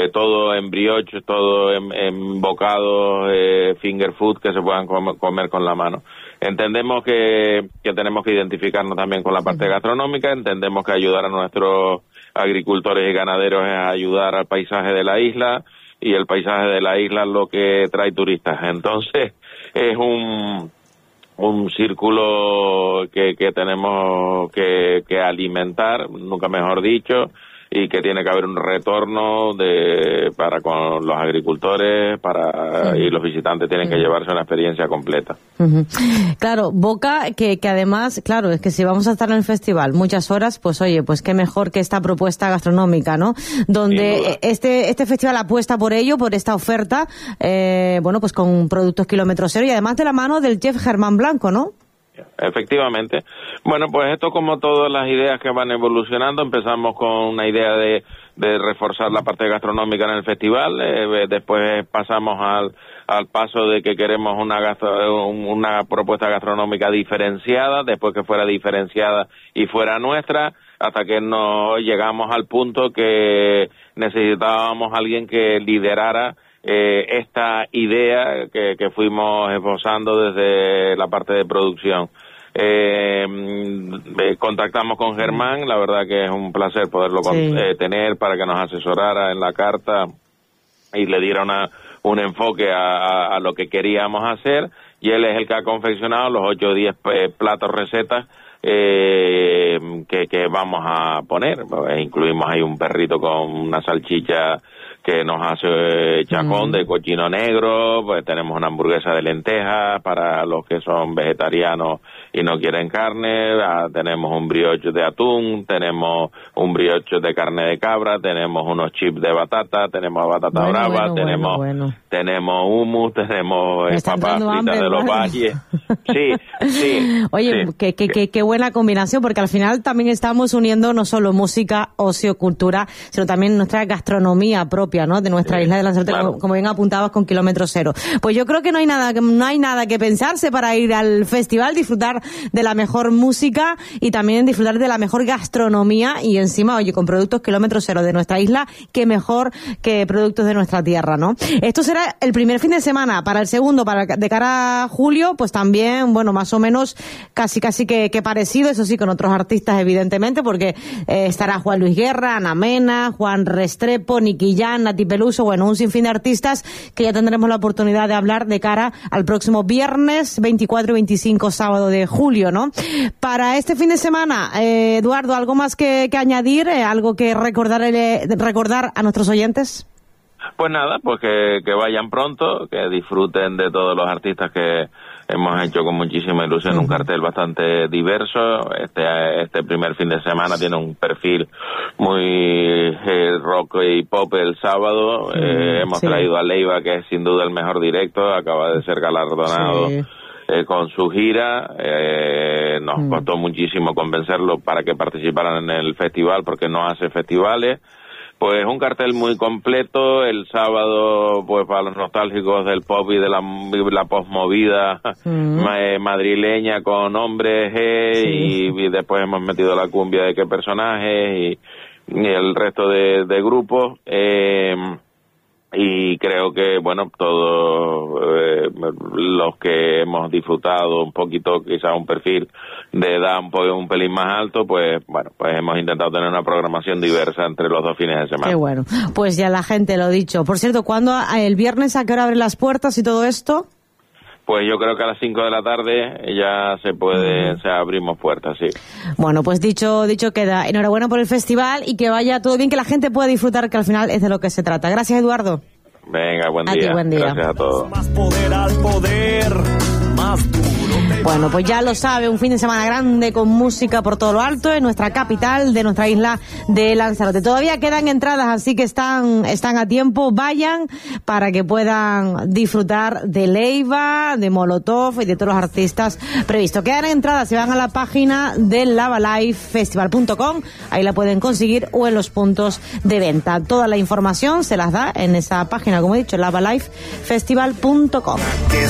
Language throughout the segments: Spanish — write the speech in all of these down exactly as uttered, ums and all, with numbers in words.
eh, todo en brioche, todo en, en bocados, eh, finger food que se puedan com- comer con la mano. Entendemos que, que tenemos que identificarnos también con la parte gastronómica, entendemos que ayudar a nuestros agricultores y ganaderos es ayudar al paisaje de la isla, y el paisaje de la isla es lo que trae turistas. Entonces, es un un círculo que, que tenemos que, que alimentar, nunca mejor dicho, y que tiene que haber un retorno de para con los agricultores para y los visitantes tienen que llevarse una experiencia completa. Uh-huh. Claro, Boca, que, que además, claro, es que si vamos a estar en el festival muchas horas, pues oye, pues qué mejor que esta propuesta gastronómica, ¿no? Donde este este festival apuesta por ello, por esta oferta, eh, bueno, pues con productos kilómetro cero y además de la mano del chef Germán Blanco, ¿no? Efectivamente. Bueno, pues esto, como todas las ideas que van evolucionando, empezamos con una idea de, de reforzar la parte gastronómica en el festival, eh, después pasamos al, al paso de que queremos una, gastro, una propuesta gastronómica diferenciada, después que fuera diferenciada y fuera nuestra, hasta que nos llegamos al punto que necesitábamos a alguien que liderara Eh, esta idea que, que fuimos esbozando desde la parte de producción. Eh, eh, contactamos con Germán, la verdad que es un placer poderlo con, sí. eh, tener para que nos asesorara en la carta y le diera una, un enfoque a, a, a lo que queríamos hacer, y él es el que ha confeccionado los ocho o diez eh, platos recetas eh, que, que vamos a poner. Pues incluimos ahí un perrito con una salchicha que nos hace chacón mm. de cochino negro, pues tenemos una hamburguesa de lentejas para los que son vegetarianos y no quieren carne, ah, tenemos un brioche de atún, tenemos un brioche de carne de cabra, tenemos unos chips de batata, tenemos batata bueno, brava, bueno, tenemos bueno, bueno. tenemos hummus, tenemos eh, papas fritas de los valles. Sí, sí. Oye, sí, qué, qué, qué, qué buena combinación, porque al final también estamos uniendo no solo música, ocio, cultura, sino también nuestra gastronomía propia, ¿no? De nuestra sí, isla de Lanzarote, claro. como, como bien apuntabas, con kilómetro cero. Pues yo creo que no hay nada, no hay nada que pensarse para ir al festival, disfrutar de la mejor música y también disfrutar de la mejor gastronomía, y encima, oye, con productos kilómetro cero de nuestra isla, qué mejor que productos de nuestra tierra, ¿no? Esto será el primer fin de semana. Para el segundo, para de cara a julio, pues también, bueno, más o menos casi casi que, que parecido, eso sí, con otros artistas, evidentemente, porque eh, estará Juan Luis Guerra, Ana Mena, Juan Restrepo, Nicky Jam, Nati Peluso, bueno, un sinfín de artistas que ya tendremos la oportunidad de hablar de cara al próximo viernes veinticuatro y veinticinco, sábado de julio, ¿no? Para este fin de semana, eh, Eduardo, ¿algo más que, que añadir? Eh, ¿Algo que recordar, eh, recordar a nuestros oyentes? Pues nada, pues que, que vayan pronto, que disfruten de todos los artistas que hemos hecho con muchísima ilusión, uh-huh. un cartel bastante diverso. Este este primer fin de semana tiene un perfil muy eh, rock y pop el sábado. Uh-huh. Eh, hemos sí. traído a Leiva, que es sin duda el mejor directo, acaba de ser galardonado sí. eh, con su gira. Eh, nos uh-huh. costó muchísimo convencerlo para que participaran en el festival, porque no hace festivales. Pues un cartel muy completo. El sábado, pues para los nostálgicos del pop y de la, la postmovida mm. madrileña, con hombres G, sí. y, y después hemos metido la cumbia de qué personajes y, y el resto de, de grupos. Eh, y creo que, bueno, todos eh, los que hemos disfrutado un poquito, quizás un perfil de edad un, po- un pelín más alto, pues bueno, pues hemos intentado tener una programación diversa entre los dos fines de semana. Qué bueno. Pues ya la gente lo ha dicho. Por cierto, ¿cuándo, el viernes, a qué hora abren las puertas y todo esto? Pues yo creo que a las cinco de la tarde ya se puede, uh-huh. o sea, abrimos puertas, sí. Bueno, pues dicho dicho queda. Enhorabuena por el festival y que vaya todo bien, que la gente pueda disfrutar, que al final es de lo que se trata. Gracias, Eduardo. Venga, buen a día. Ti, buen día. Gracias a todos. Más poder al poder, más duro. Bueno, pues ya lo sabe, un fin de semana grande con música por todo lo alto en nuestra capital, de nuestra isla de Lanzarote. Todavía quedan entradas, así que están están a tiempo. Vayan para que puedan disfrutar de Leiva, de Molotov y de todos los artistas previstos. Quedan entradas, se van a la página de lavalifefestival punto com, ahí la pueden conseguir, o en los puntos de venta. Toda la información se las da en esa página, como he dicho, lavalifefestival punto com.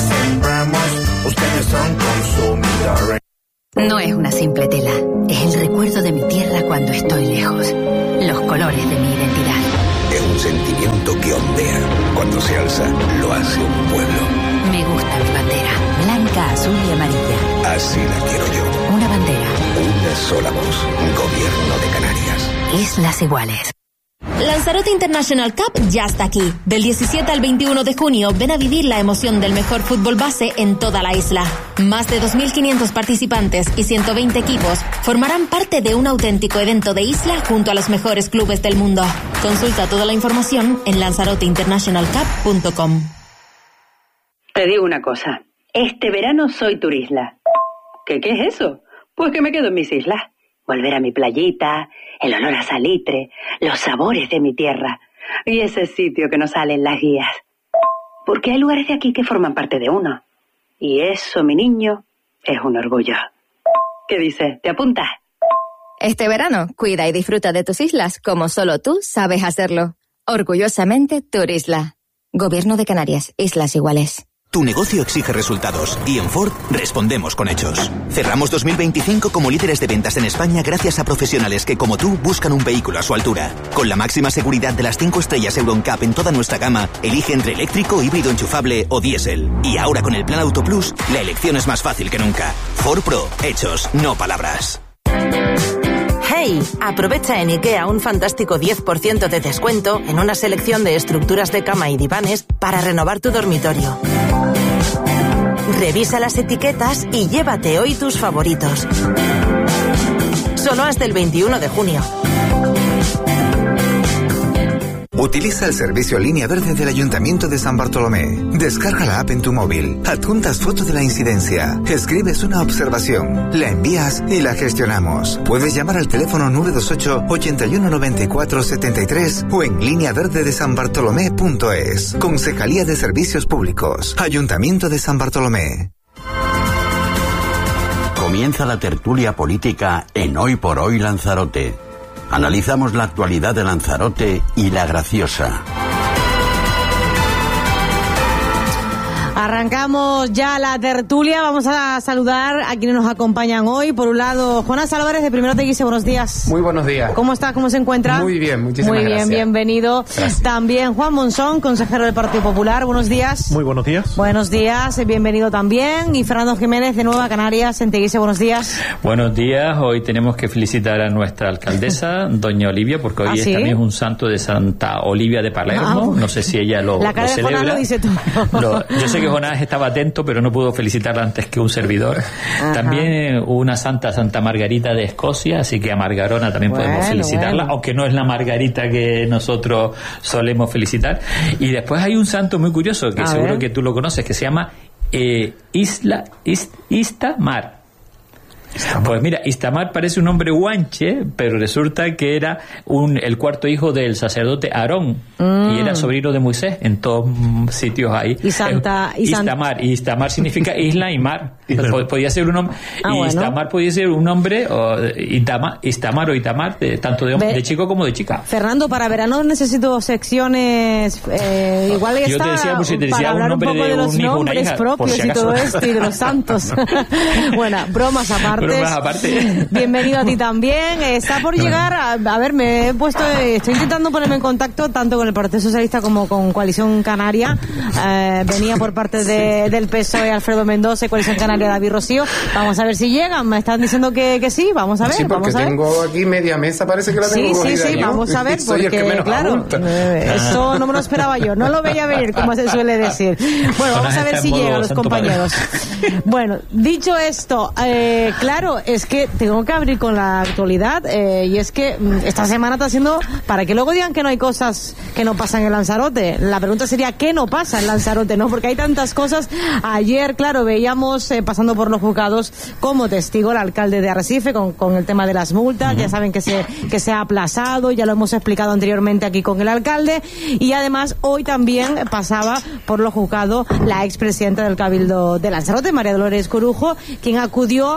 Ustedes son consumidores. No es una simple tela, es el recuerdo de mi tierra cuando estoy lejos. Los colores de mi identidad. Es un sentimiento que ondea. Cuando se alza, lo hace un pueblo. Me gusta mi bandera. Blanca, azul y amarilla. Así la quiero yo. Una bandera. Una sola voz. Gobierno de Canarias. Islas Iguales. Lanzarote International Cup ya está aquí. Del diecisiete al veintiuno de junio, ven a vivir la emoción del mejor fútbol base en toda la isla. Más de dos mil quinientos participantes y ciento veinte equipos formarán parte de un auténtico evento de isla junto a los mejores clubes del mundo. Consulta toda la información en lanzarote international cup punto com. Te digo una cosa, este verano soy turisla. ¿Qué, qué es eso? Pues que me quedo en mis islas. Volver a mi playita, el olor a salitre, los sabores de mi tierra y ese sitio que nos sale en las guías. Porque hay lugares de aquí que forman parte de uno. Y eso, mi niño, es un orgullo. ¿Qué dices? ¿Te apuntas? Este verano, cuida y disfruta de tus islas como solo tú sabes hacerlo. Orgullosamente, Turisla. Gobierno de Canarias, Islas Iguales. Tu negocio exige resultados y en Ford respondemos con hechos. Cerramos dos mil veinticinco como líderes de ventas en España gracias a profesionales que, como tú, buscan un vehículo a su altura. Con la máxima seguridad de las cinco estrellas Euro N C A P en toda nuestra gama, elige entre eléctrico, híbrido enchufable o diésel. Y ahora con el Plan Auto Plus, la elección es más fácil que nunca. Ford Pro, hechos, no palabras. ¡Hey! Aprovecha en IKEA un fantástico diez por ciento de descuento en una selección de estructuras de cama y divanes para renovar tu dormitorio. Revisa las etiquetas y llévate hoy tus favoritos. Solo hasta el veintiuno de junio. Utiliza el servicio Línea Verde del Ayuntamiento de San Bartolomé. Descarga la app en tu móvil, adjuntas foto de la incidencia, escribes una observación, la envías y la gestionamos. Puedes llamar al teléfono nueve dos ocho, ochenta y uno noventa y cuatro setenta y tres o en línea verde de san bartolomé punto es. Concejalía de Servicios Públicos, Ayuntamiento de San Bartolomé. Comienza la tertulia política en Hoy por Hoy Lanzarote. Analizamos la actualidad de Lanzarote y La Graciosa. Arrancamos ya la tertulia. Vamos a saludar a quienes nos acompañan hoy. Por un lado, Jonás Álvarez de Primero Te Guise. Buenos días. Muy buenos días. ¿Cómo está? ¿Cómo se encuentra? Muy bien, muchísimas gracias. Muy bien, gracias. bienvenido. Gracias. También Juan Monzón, consejero del Partido Popular. Buenos días. Muy buenos días. Buenos días, bienvenido también. Y Fernando Jiménez de Nueva Canarias, en Teguise. Buenos días. Buenos días. Hoy tenemos que felicitar a nuestra alcaldesa, doña Olivia, porque hoy ¿Ah, es sí? también un santo de Santa Olivia de Palermo. Ah, no sé si ella lo, la cara lo de Jonás celebra. lo dice todo. Lo, yo sé que Jonás estaba atento, pero no pudo felicitarla antes que un servidor. Ajá. También una santa, Santa Margarita de Escocia, así que a Margarona también Bueno, podemos felicitarla, bueno. aunque no es la Margarita que nosotros solemos felicitar. Y después hay un santo muy curioso, que A seguro ver. que tú lo conoces, que se llama eh, Isla Ist, Istamar. Pues mira, Istamar parece un nombre guanche, pero resulta que era un, el cuarto hijo del sacerdote Aarón, mm. y era sobrino de Moisés. En todos sitios ahí. Y Santa... Eh, y San... Istamar. Y Istamar significa isla y mar. Podía ser un nombre. Ah, y bueno. Istamar podía ser un nombre, o Itama, Istamar o Itamar, de, tanto de, Ve- de chico como de chica. Fernando, para verano necesito secciones, eh, igual Yo está te decía, pues, si te decía para un hablar un nombre poco de de los un hijo, una nombres hija, por propios si y todo acaso. esto y de los santos. Bueno, bromas aparte. Bromas aparte. Bienvenido a ti también. Está por llegar, a, a ver, me he puesto, estoy intentando ponerme en contacto tanto con el Partido Socialista como con Coalición Canaria. Eh, venía por parte de, del P S O E Alfredo Mendoza y Coalición Canaria David Rocío. Vamos a ver si llegan. Me están diciendo que, que sí. Vamos a ver. Sí, porque vamos a ver. tengo aquí media mesa, parece que la tengo Sí, sí, cogida sí, yo. vamos a ver, Soy el que porque menos claro, abulta. eh, eso no me lo esperaba yo, no lo veía venir, como se suele decir. Bueno, vamos a ver si llegan los compañeros. Bueno, dicho esto, eh, claro, es que tengo que abrir con la actualidad, eh, y es que mm, esta semana está siendo, para que luego digan que no hay cosas que no pasan en Lanzarote, la pregunta sería, ¿qué no pasa en Lanzarote? ¿No? Porque hay tantas cosas. Ayer, claro, veíamos, eh, pasando por los juzgados, como testigo el alcalde de Arrecife con, con el tema de las multas. Uh-huh. Ya saben que se, que se ha aplazado, ya lo hemos explicado anteriormente aquí con el alcalde, y además hoy también pasaba por los juzgados la expresidenta del Cabildo de Lanzarote, María Dolores Corujo, quien acudió a los juzgados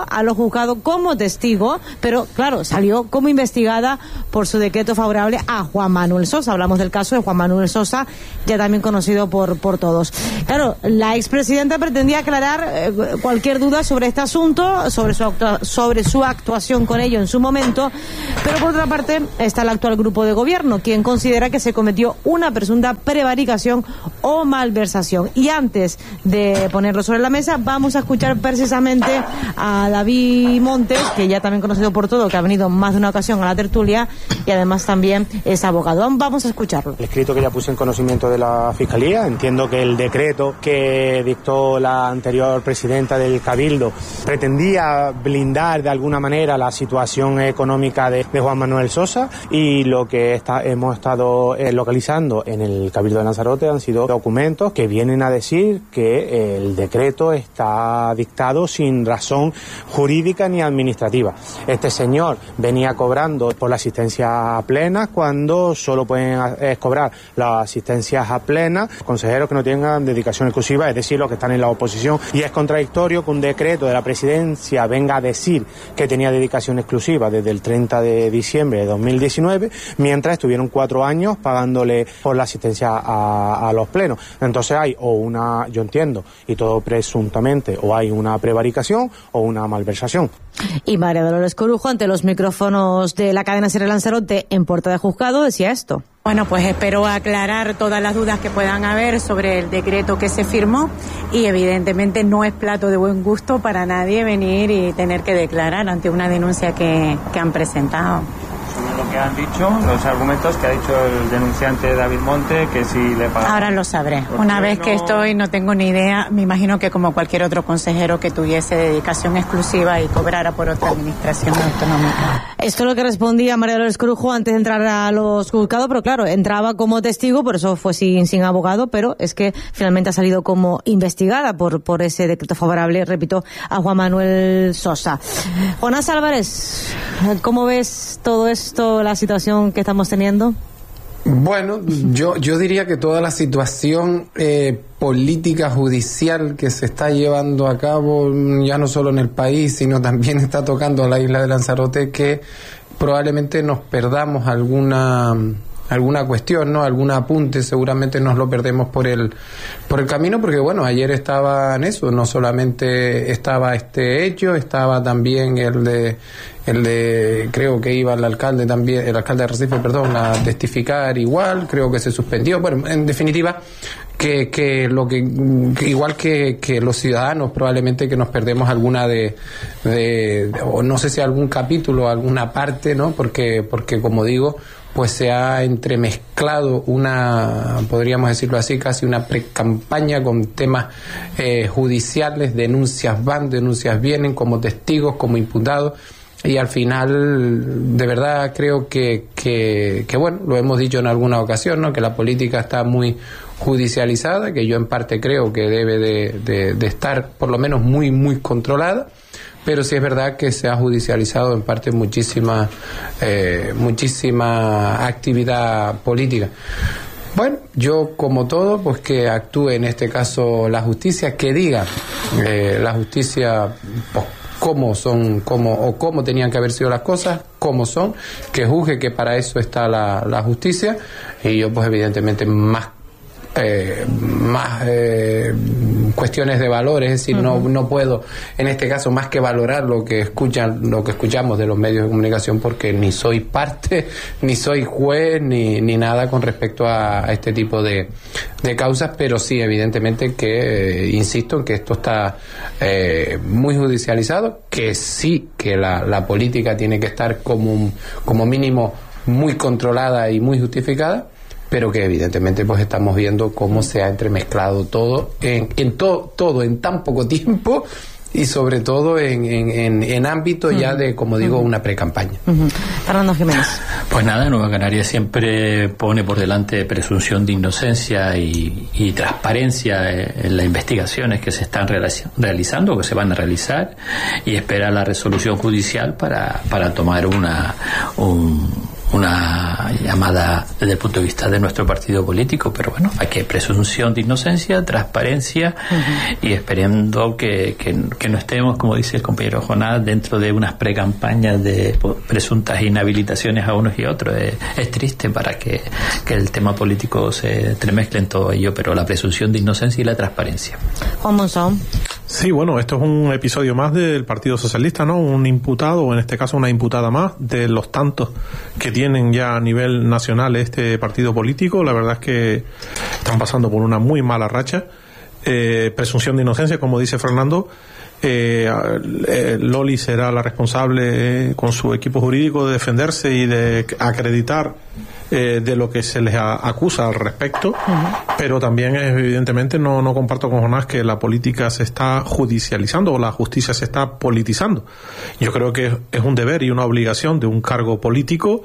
juzgado como testigo, pero claro, salió como investigada por su decreto favorable a Juan Manuel Sosa. Hablamos del caso de Juan Manuel Sosa, ya también conocido por, por todos. Claro, la expresidenta pretendía aclarar eh, cualquier duda sobre este asunto, sobre su, actua- sobre su actuación con ello en su momento, pero por otra parte está el actual grupo de gobierno, quien considera que se cometió una presunta prevaricación o malversación. Y antes de ponerlo sobre la mesa, vamos a escuchar precisamente a David Montes, que ya también conocido por todo, que ha venido más de una ocasión a la tertulia y además también es abogado. Vamos a escucharlo. El escrito que ya puse en conocimiento de la Fiscalía, entiendo que el decreto que dictó la anterior presidenta del Cabildo pretendía blindar de alguna manera la situación económica de, de Juan Manuel Sosa, y lo que está, hemos estado eh, localizando en el Cabildo de Lanzarote han sido documentos que vienen a decir que el decreto está dictado sin razón jurídica ni administrativa. Este señor venía cobrando por la asistencia plena cuando solo pueden eh, cobrar las asistencias a plena consejeros que no tengan dedicación exclusiva, es decir, los que están en la oposición, y es contradictorio que un decreto de la presidencia venga a decir que tenía dedicación exclusiva desde el treinta de diciembre de dos mil diecinueve, mientras estuvieron cuatro años pagándole por la asistencia a, a los plenos. Entonces hay o una, yo entiendo, y todo presuntamente, o hay una prevaricación o una malversación. Y María Dolores Corujo, ante los micrófonos de la cadena SER Lanzarote en Puerta de Juzgado, decía esto. Bueno, pues espero aclarar todas las dudas que puedan haber sobre el decreto que se firmó, y evidentemente no es plato de buen gusto para nadie venir y tener que declarar ante una denuncia que, que han presentado. Sobre lo que han dicho, los argumentos que ha dicho el denunciante David Monte, que si le pagan. Ahora lo sabré. Una vez que estoy, no tengo ni idea. Me imagino que como cualquier otro consejero que tuviese dedicación exclusiva y cobrara por otra administración autonómica. Esto es lo que respondía María Dolores Corujo antes de entrar a los juzgados, pero claro, entraba como testigo, por eso fue sin, sin abogado, pero es que finalmente ha salido como investigada por, por ese decreto favorable, repito, a Juan Manuel Sosa. Jonás Álvarez, ¿cómo ves todo esto, la situación que estamos teniendo? Bueno, yo, yo diría que toda la situación eh, política judicial que se está llevando a cabo, ya no solo en el país, sino también está tocando a la isla de Lanzarote, que probablemente nos perdamos alguna alguna cuestión, ¿no? Algún apunte, seguramente nos lo perdemos por el por el camino, porque bueno, ayer estaba en eso, no solamente estaba este hecho, estaba también el de el de creo que iba el alcalde también, el alcalde de Recife, perdón, a testificar igual, creo que se suspendió. Bueno, en definitiva, que, que lo que, que igual que, que los ciudadanos probablemente que nos perdemos alguna de, de, de o no sé si algún capítulo, alguna parte, ¿no? Porque porque como digo, pues se ha entremezclado una, podríamos decirlo así, casi una precampaña con temas eh, judiciales, denuncias van, denuncias vienen, como testigos, como imputados, y al final, de verdad, creo que, que, que bueno, lo hemos dicho en alguna ocasión, ¿no? Que la política está muy judicializada, que yo en parte creo que debe de, de, de estar por lo menos muy, muy controlada. Pero sí es verdad que se ha judicializado en parte muchísima eh, muchísima actividad política. Bueno, yo como todo, pues que actúe en este caso la justicia, que diga eh, la justicia pues, cómo son, cómo o cómo tenían que haber sido las cosas, cómo son, que juzgue, que para eso está la, la justicia, y yo pues evidentemente más Eh, más eh, cuestiones de valores, es decir, uh-huh. no no puedo en este caso más que valorar lo que escuchan lo que escuchamos de los medios de comunicación, porque ni soy parte, ni soy juez, ni, ni nada con respecto a, a este tipo de, de causas, pero sí evidentemente que eh, insisto en que esto está eh, muy judicializado, que sí que la, la política tiene que estar como, como mínimo muy controlada y muy justificada, pero que evidentemente pues estamos viendo cómo se ha entremezclado todo en, en to, todo en tan poco tiempo, y sobre todo en, en, en, en ámbito uh-huh. ya de, como digo, uh-huh. una pre-campaña. Uh-huh. Fernando Jiménez. Pues nada, Nueva Canarias siempre pone por delante presunción de inocencia y, y transparencia en las investigaciones que se están realizando o que se van a realizar, y espera la resolución judicial para, para tomar una un una llamada desde el punto de vista de nuestro partido político, pero bueno, hay que presunción de inocencia, transparencia, uh-huh. y esperando que, que, que no estemos, como dice el compañero Jonás, dentro de unas precampañas de presuntas inhabilitaciones a unos y otros. Es, es triste para que, que el tema político se entremezcle en todo ello, pero la presunción de inocencia y la transparencia. Juan Monzón. Sí, bueno, esto es un episodio más del Partido Socialista, ¿no? Un imputado, o en este caso una imputada más, de los tantos que tienen ya a nivel nacional este partido político. La verdad es que están pasando por una muy mala racha. Eh, presunción de inocencia, como dice Fernando. Eh, eh, Loli será la responsable, eh, con su equipo jurídico, de defenderse y de acreditar eh, de lo que se les a, acusa al respecto, uh-huh. pero también es, evidentemente no, no comparto con Jonás que la política se está judicializando o la justicia se está politizando. Yo creo que es un deber y una obligación de un cargo político,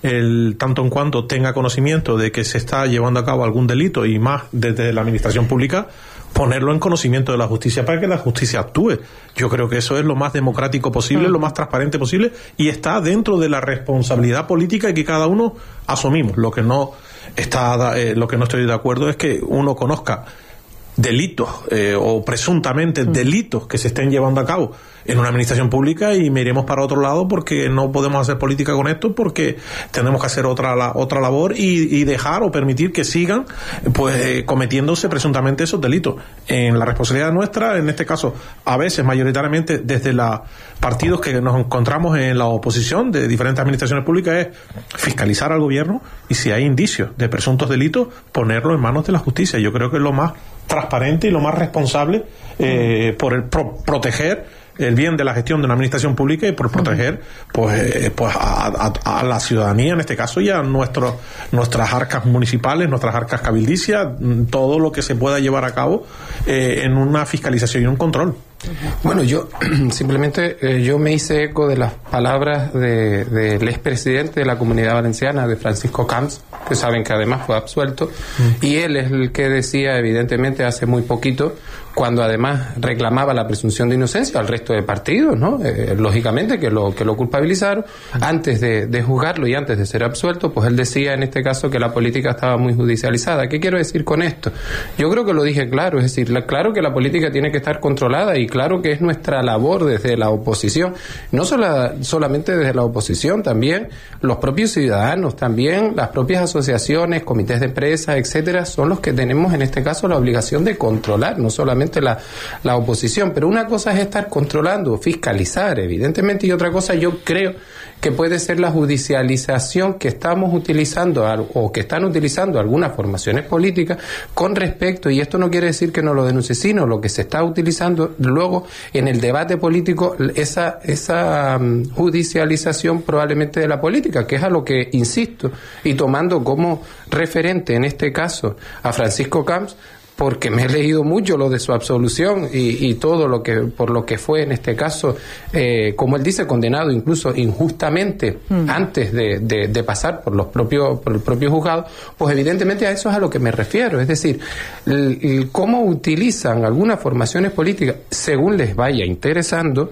el tanto en cuanto tenga conocimiento de que se está llevando a cabo algún delito, y más desde la administración pública, ponerlo en conocimiento de la justicia para que la justicia actúe. Yo creo que eso es lo más democrático posible, mm. lo más transparente posible, y está dentro de la responsabilidad política que cada uno asumimos. Lo que no está, eh, lo que no estoy de acuerdo es que uno conozca delitos eh, o presuntamente mm. delitos que se estén llevando a cabo en una administración pública y miremos para otro lado porque no podemos hacer política con esto, porque tenemos que hacer otra la, otra labor y, y dejar o permitir que sigan pues eh, cometiéndose presuntamente esos delitos. En la responsabilidad nuestra, en este caso, a veces mayoritariamente desde los partidos que nos encontramos en la oposición de diferentes administraciones públicas, es fiscalizar al gobierno y, si hay indicios de presuntos delitos, ponerlo en manos de la justicia. Yo creo que es lo más transparente y lo más responsable eh, por el pro- proteger el bien de la gestión de una administración pública y por proteger pues eh, pues a, a, a la ciudadanía, en este caso, y a nuestros nuestras arcas municipales, nuestras arcas cabildicias, todo lo que se pueda llevar a cabo eh, en una fiscalización y un control. Bueno, yo simplemente eh, yo me hice eco de las palabras de, de, del expresidente de la Comunidad Valenciana, de Francisco Camps, que saben que además fue absuelto, mm. y él es el que decía, evidentemente, hace muy poquito, cuando además reclamaba la presunción de inocencia al resto de partidos, ¿no? Eh, lógicamente que lo que lo culpabilizaron, antes de, de juzgarlo y antes de ser absuelto, pues él decía en este caso que la política estaba muy judicializada. ¿Qué quiero decir con esto? Yo creo que lo dije claro, es decir, la, claro que la política tiene que estar controlada, y claro que es nuestra labor desde la oposición, no solo, solamente desde la oposición, también los propios ciudadanos, también las propias asociaciones, comités de empresas, etcétera, son los que tenemos en este caso la obligación de controlar, no solamente La, la oposición. Pero una cosa es estar controlando, fiscalizar, evidentemente, y otra cosa yo creo que puede ser la judicialización que estamos utilizando o que están utilizando algunas formaciones políticas con respecto, y esto no quiere decir que no lo denuncie, sino lo que se está utilizando luego en el debate político, esa, esa um, judicialización probablemente de la política, que es a lo que insisto, y tomando como referente en este caso a Francisco Camps, porque me he leído mucho lo de su absolución y, y todo lo que por lo que fue en este caso, eh, como él dice, condenado incluso injustamente mm. antes de, de, de pasar por los propios por el propio juzgado, pues evidentemente a eso es a lo que me refiero, es decir, el, el cómo utilizan algunas formaciones políticas según les vaya interesando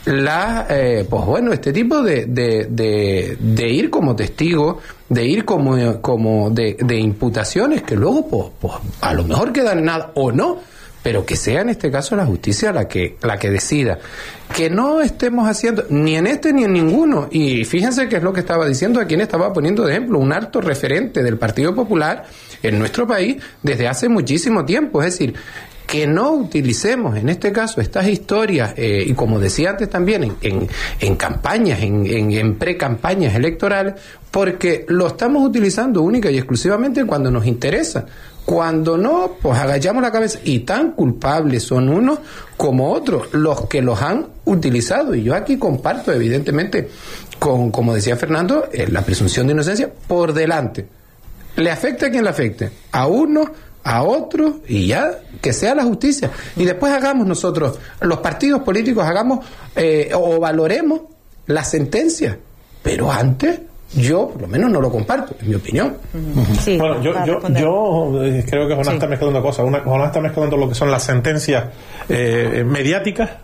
la eh, pues bueno, este tipo de, de, de, de ir como testigo, de ir como, como de, de imputaciones que luego pues, pues a lo mejor quedan en nada o no, pero que sea en este caso la justicia la que la que decida, que no estemos haciendo ni en este ni en ninguno. Y fíjense que es lo que estaba diciendo, a quien estaba poniendo de ejemplo, un alto referente del Partido Popular en nuestro país desde hace muchísimo tiempo, es decir, que no utilicemos en este caso estas historias, eh, y como decía antes también, en, en, en campañas, en, en, en pre-campañas electorales, porque lo estamos utilizando única y exclusivamente cuando nos interesa. Cuando no, pues agachamos la cabeza, y tan culpables son unos como otros los que los han utilizado. Y yo aquí comparto, evidentemente, con, como decía Fernando, eh, la presunción de inocencia por delante. Le afecte a quien le afecte, a uno, a otros, y ya que sea la justicia, y después hagamos nosotros, los partidos políticos, hagamos eh, o valoremos la sentencia, pero antes yo por lo menos no lo comparto, en mi opinión. Sí, bueno, yo, yo, yo eh, creo que Jonás sí. está mezclando cosas. Una, Jonás está mezclando lo que son las sentencias eh, mediáticas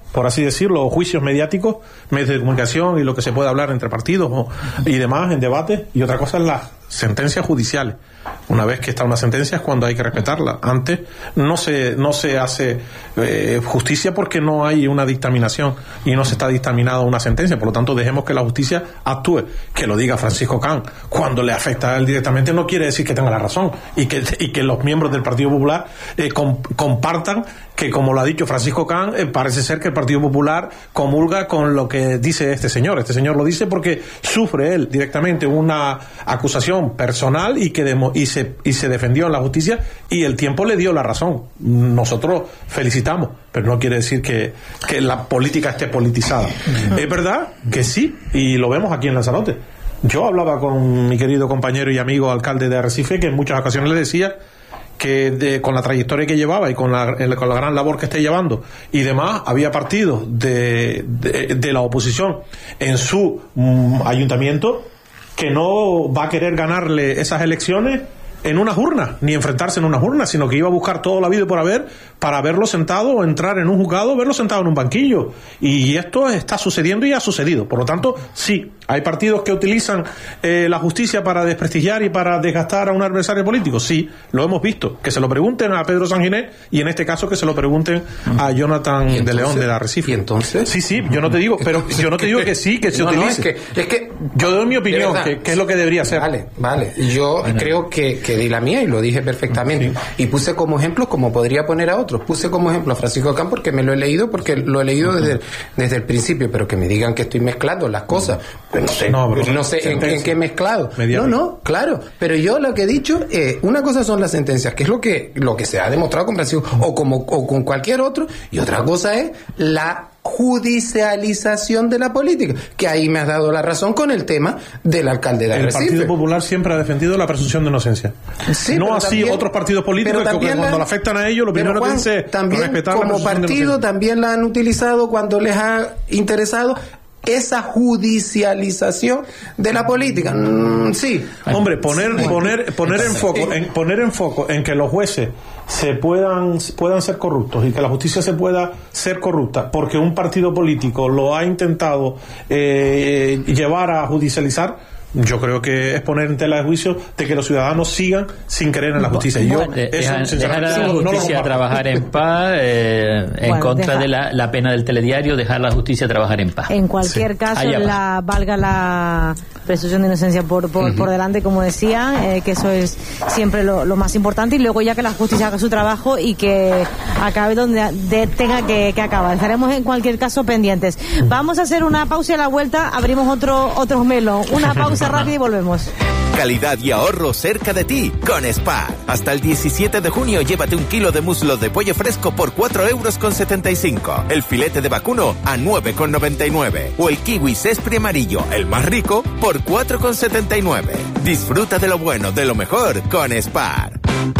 por así decirlo, o juicios mediáticos, medios de comunicación y lo que se puede hablar entre partidos o, y demás en debate, y otra cosa es las sentencias judiciales. Una vez que está una sentencia es cuando hay que respetarla. Antes no se no se hace eh, justicia porque no hay una dictaminación y no se está dictaminada una sentencia. Por lo tanto, dejemos que la justicia actúe. Que lo diga Francisco Can cuando le afecta a él directamente no quiere decir que tenga la razón, y que y que los miembros del Partido Popular eh, com, compartan que, como lo ha dicho Francisco Can, eh, parece ser que el Partido Popular comulga con lo que dice este señor. Este señor lo dice porque sufre él directamente una acusación personal y que demo, y se y se defendió en la justicia, y el tiempo le dio la razón. Nosotros felicitamos, pero no quiere decir que, que la política esté politizada. Uh-huh. Es verdad que sí, y lo vemos aquí en Lanzarote. Yo hablaba con mi querido compañero y amigo alcalde de Arrecife, que en muchas ocasiones le decía que de, con la trayectoria que llevaba y con la, con la gran labor que esté llevando y demás, había partidos de, de, de la oposición en su mm, ayuntamiento que no va a querer ganarle esas elecciones en unas urnas, ni enfrentarse en unas urnas, sino que iba a buscar todo la vida por haber para verlo sentado o entrar en un juzgado, verlo sentado en un banquillo. Y esto está sucediendo y ha sucedido. Por lo tanto, sí, hay partidos que utilizan eh, la justicia para desprestigiar y para desgastar a un adversario político. Sí, lo hemos visto. Que se lo pregunten a Pedro Sanginés, y en este caso que se lo pregunten a Jonathan entonces, de León de la Arrecife. ¿Y entonces? Sí, sí, yo no te digo, pero yo no te digo que sí, que se no, utilice. No, es que, es que yo doy mi opinión, que, que es lo que debería ser. Vale, vale. Yo bueno. creo que, que di la mía y lo dije perfectamente. Sí. Y puse como ejemplo, como podría poner a otros, puse como ejemplo a Francisco Can porque me lo he leído, porque lo he leído desde el, desde el principio, pero que me digan que estoy mezclando las cosas. Pues no sé, no, no sé en, en qué he mezclado. No, no, claro. Pero yo lo que he dicho, eh, una cosa son las sentencias, que es lo que lo que se ha demostrado con Francisco o como o con cualquier otro, y otra cosa es la judicialización de la política, que ahí me has dado la razón con el tema del alcalde de Arrecife. El Partido Popular siempre ha defendido la presunción de inocencia. Sí, no así también, otros partidos políticos que cuando la, le afectan a ellos lo primero Juan, que dicen es también respetar como la presunción partido también la han utilizado cuando les ha interesado esa judicialización de la política. Mm, sí. Hombre, poner sí. poner poner en foco en poner en foco en que los jueces se puedan puedan ser corruptos y que la justicia se pueda ser corrupta porque un partido político lo ha intentado eh, llevar a judicializar. Yo creo que es poner en tela de juicio de que los ciudadanos sigan sin creer en la justicia. Y yo, bueno, eso, dejar, dejar a la justicia no trabajar en paz, eh, en bueno, contra deja, de la, la pena del telediario, dejar la justicia trabajar en paz. En cualquier sí. caso, la, valga la presunción de inocencia por por, uh-huh. por delante, como decía, eh, que eso es siempre lo, lo más importante, y luego ya que la justicia haga su trabajo y que acabe donde de, tenga que, que acabar. Estaremos en cualquier caso pendientes. Vamos a hacer una pausa y a la vuelta abrimos otro otro melón. Una pausa rápida y volvemos. Calidad y ahorro cerca de ti con Spar. Hasta el diecisiete de junio llévate un kilo de muslo de pollo fresco por cuatro euros con setenta y cinco. El filete de vacuno a nueve con noventa y nueve. O el kiwi sespri amarillo, el más rico, por cuatro con setenta y nueve. Disfruta de lo bueno, de lo mejor con Spar.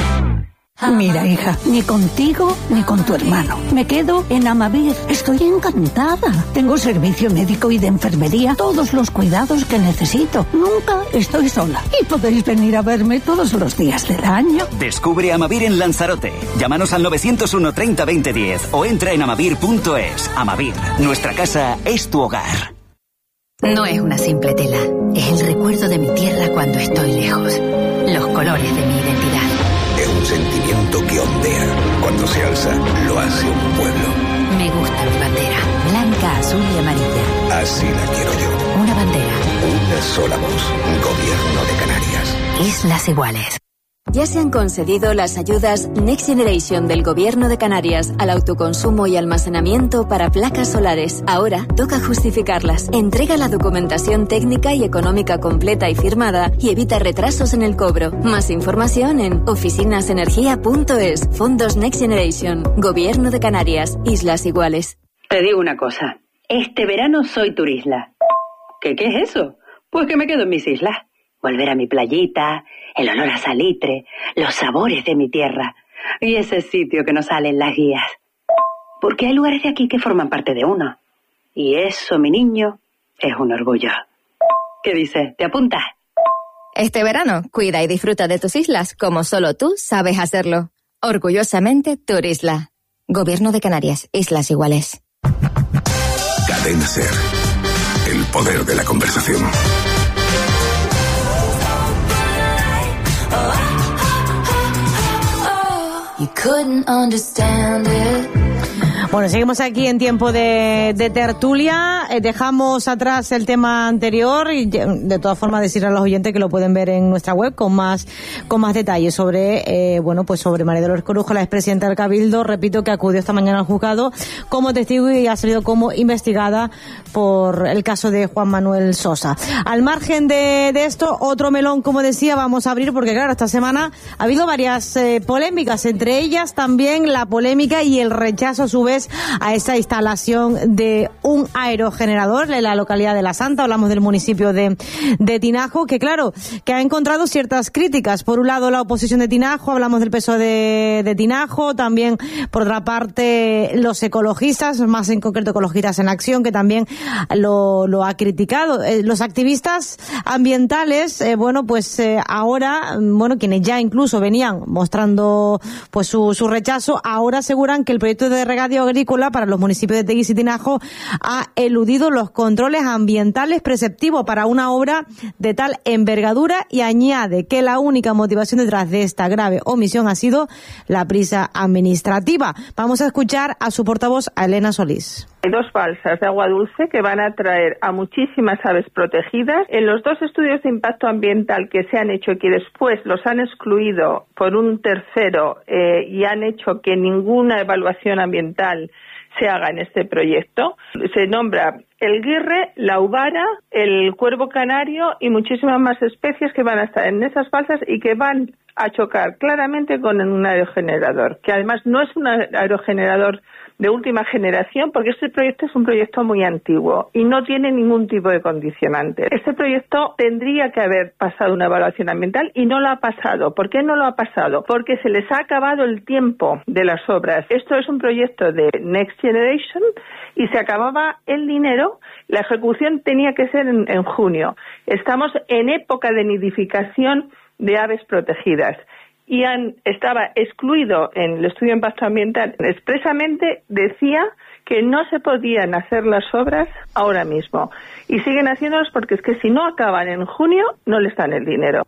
Mira, hija, ni contigo ni con tu hermano. Me quedo en Amavir. Estoy encantada. Tengo servicio médico y de enfermería, todos los cuidados que necesito. Nunca estoy sola. Y podéis venir a verme todos los días del año. Descubre Amavir en Lanzarote. Llámanos al nueve cero uno, treinta, veinte, diez o entra en amavir punto es. Amavir, nuestra casa es tu hogar. No es una simple tela. Es el recuerdo de mi tierra cuando estoy lejos. Los colores de mi identidad. Es un sentimiento que ondea. Cuando se alza, lo hace un pueblo. Me gusta mi bandera. Blanca, azul y amarilla. Así la quiero yo. Una bandera. Una sola voz. Gobierno de Canarias. Islas Iguales. Ya se han concedido las ayudas Next Generation del Gobierno de Canarias al autoconsumo y almacenamiento para placas solares. Ahora toca justificarlas. Entrega la documentación técnica y económica completa y firmada y evita retrasos en el cobro. Más información en oficinasenergia punto es. Fondos Next Generation. Gobierno de Canarias. Islas Iguales. Te digo una cosa. Este verano soy turisla. ¿Qué, qué es eso? Pues que me quedo en mis islas. Volver a mi playita, el olor a salitre, los sabores de mi tierra y ese sitio que nos sale en las guías. Porque hay lugares de aquí que forman parte de uno. Y eso, mi niño, es un orgullo. ¿Qué dices? ¿Te apuntas? Este verano, cuida y disfruta de tus islas como solo tú sabes hacerlo. Orgullosamente, Turisla. Gobierno de Canarias. Islas Iguales. Cadena SER. El poder de la conversación. You couldn't understand it. Bueno, seguimos aquí en tiempo de, de tertulia. Eh, dejamos atrás el tema anterior y de todas formas decir a los oyentes que lo pueden ver en nuestra web con más con más detalles sobre eh, bueno pues sobre María Dolores Corujo, la expresidenta del Cabildo. Repito que acudió esta mañana al juzgado como testigo y ha salido como investigada por el caso de Juan Manuel Sosa. Al margen de, de esto, otro melón, como decía, vamos a abrir porque claro, esta semana ha habido varias eh, polémicas, entre ellas también la polémica y el rechazo a su vez a esa instalación de un aerogenerador en la localidad de La Santa. Hablamos del municipio de, de Tinajo, que claro, que ha encontrado ciertas críticas. Por un lado, la oposición de Tinajo, hablamos del P S O E de, de Tinajo, también, por otra parte, los ecologistas, más en concreto Ecologistas en Acción, que también lo, lo ha criticado. Eh, los activistas ambientales, eh, bueno, pues eh, ahora, bueno, quienes ya incluso venían mostrando pues su, su rechazo, ahora aseguran que el proyecto de regadío agrícola para los municipios de Teguise y Tinajo ha eludido los controles ambientales preceptivos para una obra de tal envergadura y añade que la única motivación detrás de esta grave omisión ha sido la prisa administrativa. Vamos a escuchar a su portavoz, a Elena Solís. Hay dos balsas de agua dulce que van a atraer a muchísimas aves protegidas. En los dos estudios de impacto ambiental que se han hecho y que después los han excluido por un tercero eh, y han hecho que ninguna evaluación ambiental se haga en este proyecto, se nombra el guirre, la uvara, el cuervo canario y muchísimas más especies que van a estar en esas balsas y que van a chocar claramente con un aerogenerador, que además no es un aerogenerador de última generación, porque este proyecto es un proyecto muy antiguo y no tiene ningún tipo de condicionante. Este proyecto tendría que haber pasado una evaluación ambiental y no lo ha pasado. ¿Por qué no lo ha pasado? Porque se les ha acabado el tiempo de las obras. Esto es un proyecto de Next Generation y se acababa el dinero. La ejecución tenía que ser en, en junio. Estamos en época de nidificación de aves protegidas. Y han, estaba excluido en el estudio de impacto ambiental, expresamente decía que no se podían hacer las obras ahora mismo. Y siguen haciéndolas porque es que si no acaban en junio, no les dan el dinero.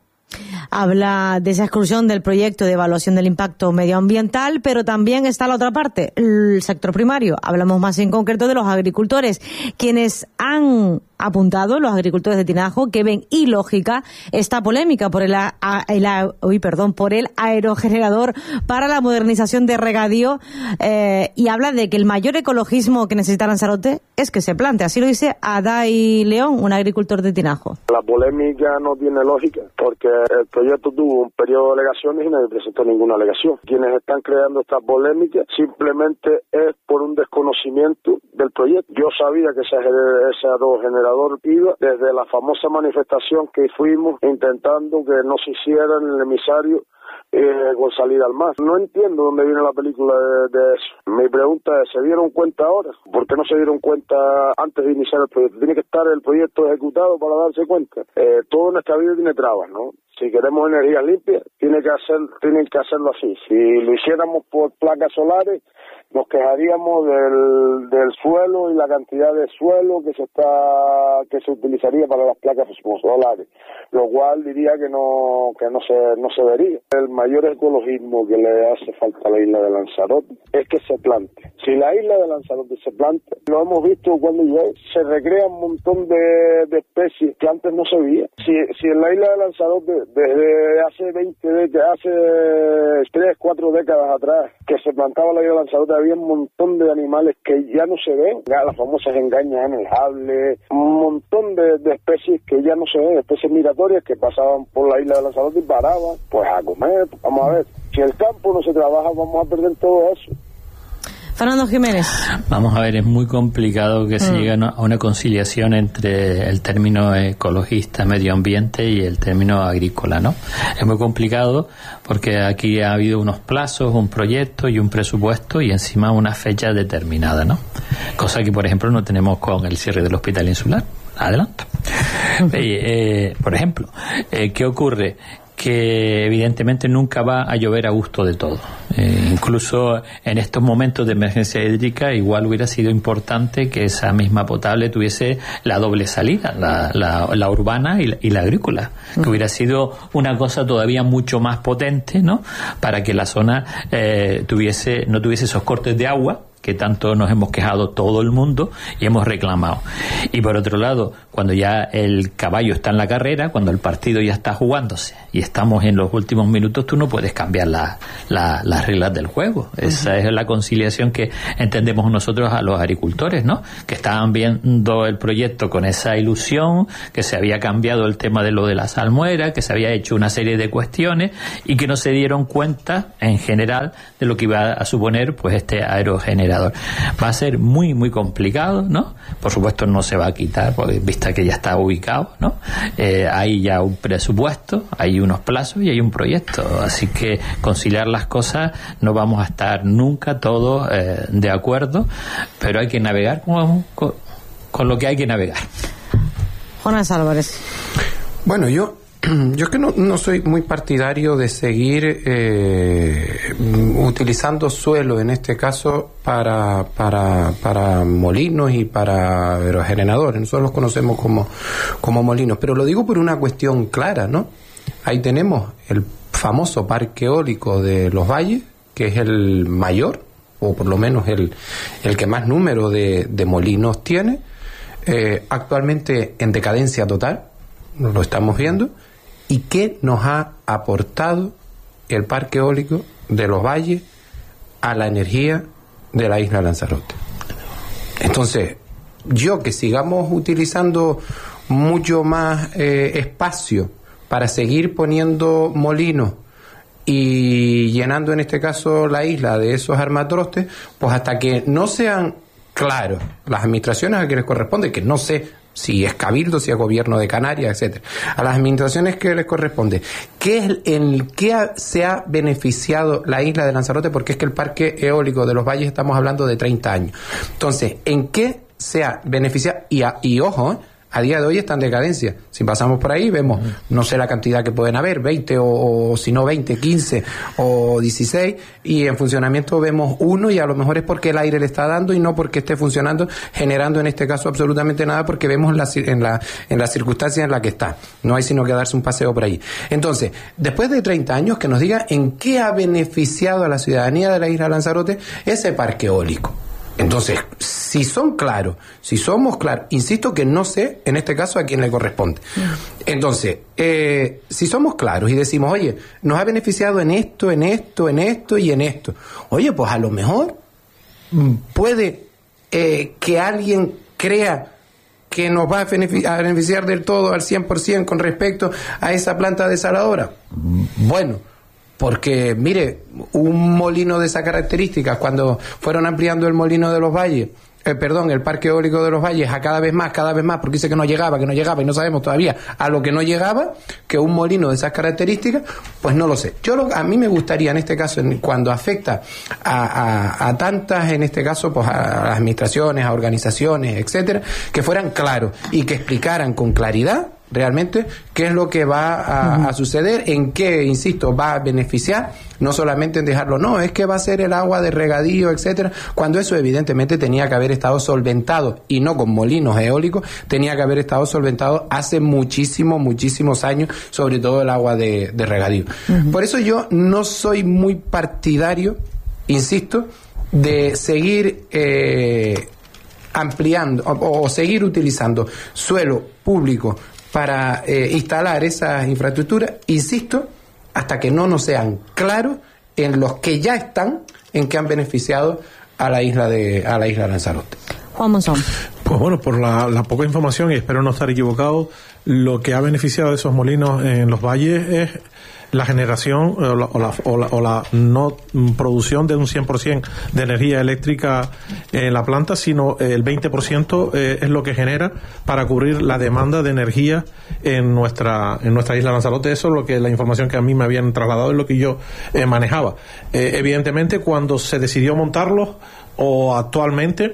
Habla de esa exclusión del proyecto de evaluación del impacto medioambiental, pero también está la otra parte, el sector primario. Hablamos más en concreto de los agricultores, quienes han apuntado, los agricultores de Tinajo, que ven ilógica esta polémica por el, a, el, a, uy, perdón, por el aerogenerador para la modernización de regadío, eh, y habla de que el mayor ecologismo que necesita Lanzarote es que se plante. Así lo dice Adai León, un agricultor de Tinajo. La polémica no tiene lógica, porque el proyecto tuvo un periodo de alegaciones y nadie presentó ninguna alegación. Quienes están creando esta polémica simplemente es por un desconocimiento del proyecto. Yo sabía que ese, ese aerogenerador iba desde la famosa manifestación que fuimos intentando que no se hiciera en el emisario eh, con salida al mar. No entiendo dónde viene la película de, de eso. Mi pregunta es, ¿se dieron cuenta ahora? ¿Por qué no se dieron cuenta antes de iniciar el proyecto? Tiene que estar el proyecto ejecutado para darse cuenta. Eh, todo en esta vida tiene trabas, ¿no? Si queremos energía limpia, tiene que hacer, tienen que hacerlo así. Si lo hiciéramos por placas solares, nos quejaríamos del, del suelo y la cantidad de suelo que se está que se utilizaría para las placas solares, lo cual diría que no que no se no se vería. El mayor ecologismo que le hace falta a la isla de Lanzarote es que se plante. Si la isla de Lanzarote se planta, lo hemos visto cuando llueve, se recrea un montón de, de especies que antes no se veía. Si, si en la isla de Lanzarote desde hace veinte décadas, hace tres, cuatro décadas atrás, que se plantaba la isla de Lanzarote, había un montón de animales que ya no se ven, ya las famosas engañas anejables, un montón de, de especies que ya no se ven, especies migratorias que pasaban por la isla de Lanzarote y paraban, pues a comer. Vamos a ver, si el campo no se trabaja, vamos a perder todo eso. Fernando Jiménez. Vamos a ver, es muy complicado que se mm. llegue a una conciliación entre el término ecologista, medio ambiente, y el término agrícola, ¿no? Es muy complicado porque aquí ha habido unos plazos, un proyecto y un presupuesto y encima una fecha determinada, ¿no? Cosa que, por ejemplo, no tenemos con el cierre del hospital insular. Adelanto. Uh-huh. eh, eh, por ejemplo, eh, ¿qué ocurre? que evidentemente nunca va a llover a gusto de todo. Eh, incluso en estos momentos de emergencia hídrica igual hubiera sido importante que esa misma potable tuviese la doble salida, la, la, la urbana y la, y la agrícola, que hubiera sido una cosa todavía mucho más potente, ¿no?, para que la zona eh, tuviese no tuviese esos cortes de agua que tanto nos hemos quejado todo el mundo y hemos reclamado. Y por otro lado, cuando ya el caballo está en la carrera, cuando el partido ya está jugándose y estamos en los últimos minutos, tú no puedes cambiar la, la, las reglas del juego. Esa es la conciliación que entendemos nosotros a los agricultores, ¿no?, que estaban viendo el proyecto con esa ilusión, que se había cambiado el tema de lo de la salmuera, que se había hecho una serie de cuestiones y que no se dieron cuenta en general de lo que iba a suponer pues este aerogenerador. Va a ser muy muy complicado, ¿no? Por supuesto no se va a quitar, porque vista que ya está ubicado, ¿no? Eh, hay ya un presupuesto, hay unos plazos y hay un proyecto, así que conciliar las cosas no vamos a estar nunca todos eh, de acuerdo, pero hay que navegar con, con, con lo que hay que navegar. Jonas Álvarez. Bueno, yo Yo es que no, no soy muy partidario de seguir eh, utilizando suelo, en este caso, para, para, para molinos y para aerogeneradores. Nosotros los conocemos como, como molinos, pero lo digo por una cuestión clara, ¿no? Ahí tenemos el famoso parque eólico de Los Valles, que es el mayor, o por lo menos el, el que más número de, de molinos tiene, eh, actualmente en decadencia total, lo estamos viendo. ¿Y qué nos ha aportado el parque eólico de Los Valles a la energía de la isla de Lanzarote? Entonces, yo que sigamos utilizando mucho más eh, espacio para seguir poniendo molinos y llenando en este caso la isla de esos armatrostes, pues hasta que no sean claros las administraciones a quienes corresponde, que no sé si es Cabildo, si es Gobierno de Canarias, etcétera, a las administraciones que les corresponde, ¿qué es en qué ha, se ha beneficiado la isla de Lanzarote? Porque es que el parque eólico de Los Valles estamos hablando de treinta años. Entonces, ¿en qué se ha beneficiado? Y, a, y ojo, ¿eh? A día de hoy está en decadencia. Si pasamos por ahí, vemos, no sé la cantidad que pueden haber, veinte o, o si no veinte, quince o dieciséis, y en funcionamiento vemos uno, y a lo mejor es porque el aire le está dando y no porque esté funcionando, generando en este caso absolutamente nada, porque vemos la, en la en las circunstancias en las que está. No hay sino que darse un paseo por ahí. Entonces, después de treinta años, que nos diga en qué ha beneficiado a la ciudadanía de la isla de Lanzarote ese parque eólico. Entonces, si son claros, si somos claros, insisto que no sé en este caso a quién le corresponde. Entonces, eh, si somos claros y decimos, oye, nos ha beneficiado en esto, en esto, en esto y en esto, oye, pues a lo mejor puede eh, que alguien crea que nos va a beneficiar, a beneficiar del todo al cien por ciento con respecto a esa planta desaladora. Bueno, porque, mire, un molino de esas características, cuando fueron ampliando el molino de Los Valles, eh, perdón, el parque eólico de Los Valles, a cada vez más, cada vez más, porque dice que no llegaba, que no llegaba, y no sabemos todavía a lo que no llegaba, que un molino de esas características, pues no lo sé. Yo lo, a mí me gustaría, en este caso, en, cuando afecta a, a, a tantas, en este caso, pues a las administraciones, a organizaciones, etcétera, que fueran claros y que explicaran con claridad realmente qué es lo que va a, uh-huh. a suceder, en qué, insisto, va a beneficiar, no solamente en dejarlo, no, es que va a ser el agua de regadío, etcétera, cuando eso evidentemente tenía que haber estado solventado, y no con molinos eólicos, tenía que haber estado solventado hace muchísimos, muchísimos años, sobre todo el agua de, de regadío. Uh-huh. Por eso yo no soy muy partidario, insisto, de seguir eh, ampliando o, o seguir utilizando suelo público para eh, instalar esas infraestructuras, insisto, hasta que no nos sean claros en los que ya están, en que han beneficiado a la isla de a la isla de Lanzarote. Juan Monzón. Pues bueno, por la, la poca información, y espero no estar equivocado, lo que ha beneficiado de esos molinos en Los Valles es la generación o la, o la, o la, o la no producción de un cien por ciento de energía eléctrica en la planta, sino el veinte por ciento eh, es lo que genera para cubrir la demanda de energía en nuestra en nuestra isla de Lanzarote. Eso es lo que la información que a mí me habían trasladado, es lo que yo eh, manejaba. Eh, evidentemente, cuando se decidió montarlos, o actualmente,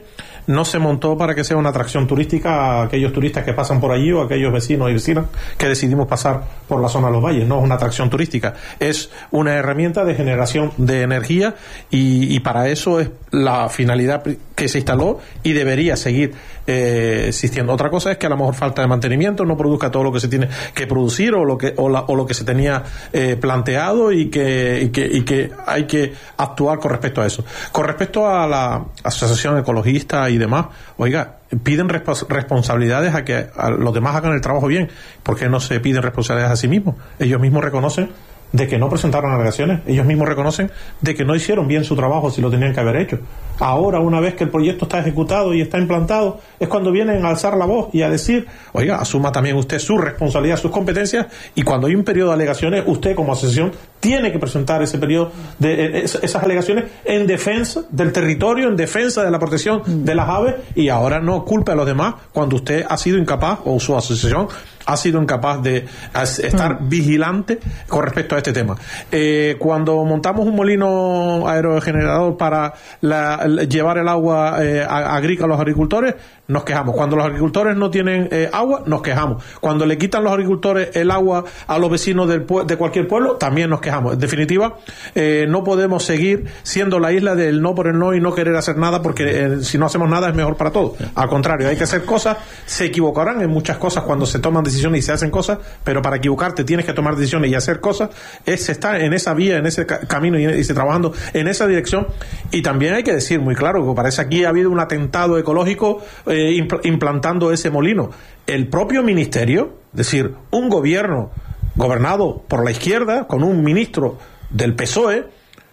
no se montó para que sea una atracción turística a aquellos turistas que pasan por allí o a aquellos vecinos y vecinas que decidimos pasar por la zona de los valles. No es una atracción turística, es una herramienta de generación de energía y, y para eso es la finalidad que se instaló y debería seguir eh, existiendo. Otra cosa es que a lo mejor falta de mantenimiento, no produzca todo lo que se tiene que producir o lo que o, la, o lo que se tenía eh, planteado y que, y que y que hay que actuar con respecto a eso. Con respecto a la asociación ecologista y demás, oiga, piden resp- responsabilidades a que a los demás hagan el trabajo bien. ¿Por qué no se piden responsabilidades a sí mismos? Ellos mismos reconocen de que no presentaron alegaciones, ellos mismos reconocen de que no hicieron bien su trabajo si lo tenían que haber hecho. Ahora, una vez que el proyecto está ejecutado y está implantado, es cuando vienen a alzar la voz y a decir, oiga, asuma también usted su responsabilidad, sus competencias, y cuando hay un periodo de alegaciones, usted como asociación tiene que presentar ese periodo de esas alegaciones en defensa del territorio, en defensa de la protección de las aves, y ahora no culpe a los demás cuando usted ha sido incapaz, o su asociación ha sido incapaz de estar mm. vigilante con respecto a este tema. Eh, cuando montamos un molino aerogenerador para la, llevar el agua eh, agrícola a los agricultores, nos quejamos. Cuando los agricultores no tienen eh, agua, nos quejamos. Cuando le quitan los agricultores el agua a los vecinos del pue- de cualquier pueblo, también nos quejamos. En definitiva, eh, no podemos seguir siendo la isla del no por el no y no querer hacer nada, porque eh, si no hacemos nada es mejor para todos. Al contrario, hay que hacer cosas. Se equivocarán en muchas cosas cuando se toman decisiones y se hacen cosas, pero para equivocarte tienes que tomar decisiones y hacer cosas. Es, se está en esa vía, en ese ca- camino y, y se trabajando en esa dirección. Y también hay que decir muy claro que parece aquí ha habido un atentado ecológico eh, impl- implantando ese molino. El propio ministerio, es decir, un gobierno gobernado por la izquierda con un ministro del P S O E,